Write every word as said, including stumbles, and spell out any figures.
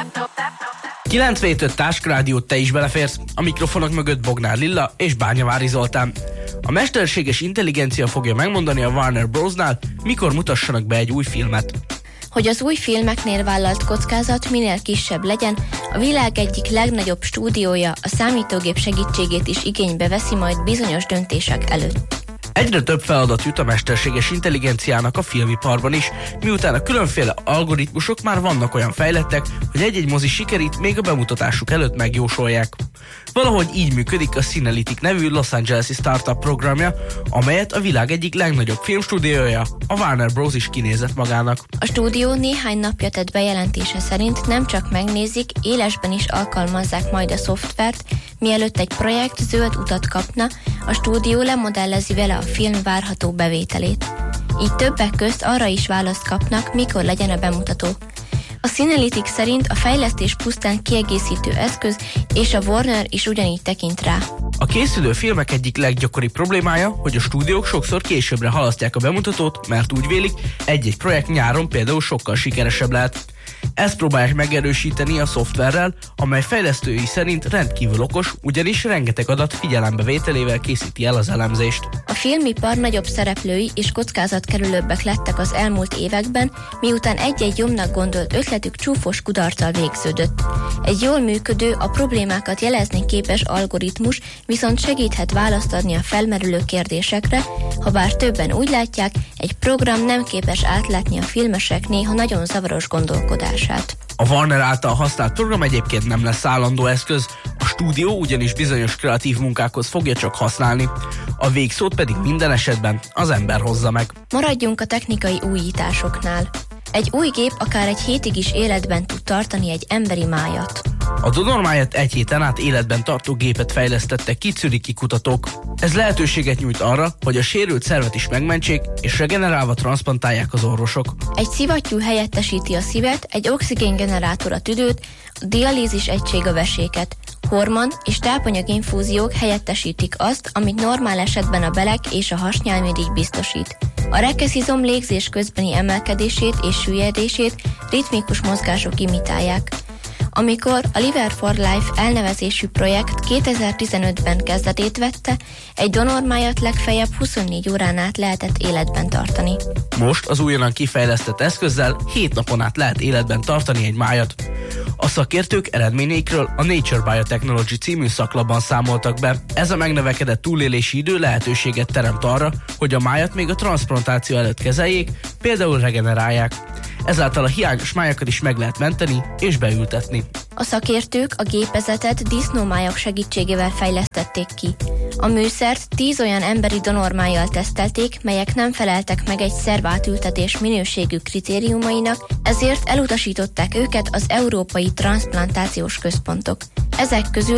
kilenc vét öt Táskrádiót te is beleférsz, a mikrofonok mögött Bognár Lilla és Bányavári Zoltán. A mesterséges intelligencia fogja megmondani a Warner Brosnál, mikor mutassanak be egy új filmet. Hogy az új filmeknél vállalt kockázat minél kisebb legyen, a világ egyik legnagyobb stúdiója a számítógép segítségét is igénybe veszi majd bizonyos döntések előtt. Egyre több feladat jut a mesterséges intelligenciának a filmiparban is, miután a különféle algoritmusok már vannak olyan fejlettek, hogy egy-egy mozi sikerét még a bemutatásuk előtt megjósolják. Valahogy így működik a Cinelitic nevű Los Angeles-i startup programja, amelyet a világ egyik legnagyobb filmstúdiója, a Warner Bros. Is kinézett magának. A stúdió néhány napja tett bejelentése szerint nem csak megnézik, élesben is alkalmazzák majd a szoftvert, mielőtt egy projekt zöld utat kapna, a stúdió lemodellezi vele a film várható bevételét. Így többek közt arra is választ kapnak, mikor legyen a bemutató. A Cinelitic szerint a fejlesztés pusztán kiegészítő eszköz, és a Warner is ugyanígy tekint rá. A készülő filmek egyik leggyakoribb problémája, hogy a stúdiók sokszor későbbre halasztják a bemutatót, mert úgy vélik, egy-egy projekt nyáron például sokkal sikeresebb lehet. Ezt próbálják megerősíteni a szoftverrel, amely fejlesztői szerint rendkívül okos, ugyanis rengeteg adat figyelembevételével készíti el az elemzést. A filmipar nagyobb szereplői és kockázatkerülőbbek lettek az elmúlt években, miután egy-egy jobbnak gondolt ötletük csúfos kudarccal végződött. Egy jól működő, a problémákat jelezni képes algoritmus viszont segíthet választ adni a felmerülő kérdésekre, ha bár többen úgy látják, egy program nem képes átlátni a filmesek néha nagyon zavaros gondolkodását. A Warner által használt program egyébként nem lesz állandó eszköz, a stúdió ugyanis bizonyos kreatív munkákhoz fogja csak használni, a végszót pedig minden esetben az ember hozza meg. Maradjunk a technikai újításoknál. Egy új gép akár egy hétig is életben tud tartani egy emberi májat. A donormájat egy héten át életben tartó gépet fejlesztettek ki zürichi kutatók. Ez lehetőséget nyújt arra, hogy a sérült szervet is megmentsék, és regenerálva transzplantálják az orvosok. Egy szivattyú helyettesíti a szívet, egy oxigéngenerátor a tüdőt, a dialízis egység a veséket. Hormon és tápanyaginfúziók helyettesítik azt, amit normál esetben a belek és a hasnyálmirigy biztosít. A rekeszizom légzés közbeni emelkedését és süllyedését ritmikus mozgások imitálják. Amikor a Liver for Life elnevezésű projekt kétezer-tizenötben kezdetét vette, egy donormájat legfeljebb huszonnégy órán át lehetett életben tartani. Most az újonnan kifejlesztett eszközzel hét napon át lehet életben tartani egy májat. A szakértők eredményeikről a Nature Biotechnology című szaklapban számoltak be. Ez a megnövekedett túlélési idő lehetőséget teremt arra, hogy a májat még a transzplantáció előtt kezeljék, például regenerálják. Ezáltal a hiányos májakat is meg lehet menteni és beültetni. A szakértők a gépezetet disznómájak segítségével fejlesztették ki. A műszert tíz olyan emberi donormájjal tesztelték, melyek nem feleltek meg egy szervátültetés minőségű kritériumainak, ezért elutasították őket az európai transzplantációs központok. Ezek közül